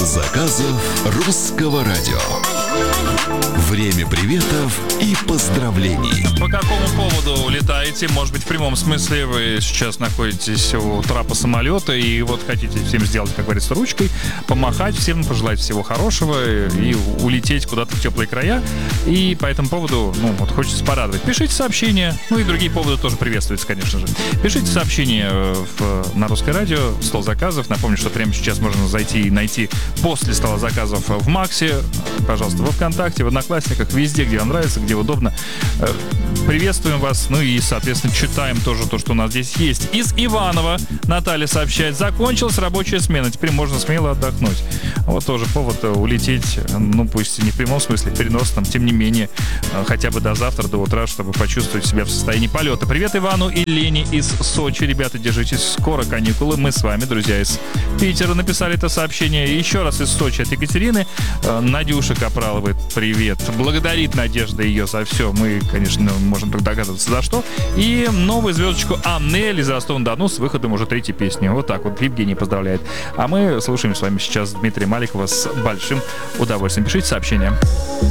заказов русского радио. Время приветов и поздравлений. По какому поводу летаете? Может быть, в прямом смысле вы сейчас находитесь у трапа самолета и вот хотите всем сделать, как говорится, ручкой, помахать всем, пожелать всего хорошего и улететь куда-то в теплые края. И по этому поводу, хочется порадовать. Пишите сообщения, и другие поводы тоже приветствуются, конечно же. Пишите сообщения на Русское радио, стол заказов. Напомню, что прямо сейчас можно зайти и найти после стола заказов в Максе, пожалуйста, во ВКонтакте, в Одноклассниках, везде, где вам нравится, где удобно. Приветствуем вас, и, соответственно, читаем тоже то, что у нас здесь есть. Из Иванова Наталья сообщает: закончилась рабочая смена, теперь можно смело отдохнуть. Вот тоже повод улететь, пусть и не в прямом смысле, в переносном, тем не менее, хотя бы до завтра, до утра, чтобы почувствовать себя в состоянии полета. Привет Ивану и Лене из Сочи. Ребята, держитесь, скоро каникулы. Мы с вами, друзья, из Питера написали это сообщение. И еще раз из Сочи от Екатерины. Надюша Капралова, привет. Благодарит Надежда ее за все. Мы, конечно, можем только догадываться, за что. И новую звездочку Аннель из Ростова-на-Дону с выходом уже 3-й песни. Вот так вот Евгений поздравляет. А мы слушаем с вами сейчас Дмитрия Маликова с большим удовольствием. Пишите сообщения.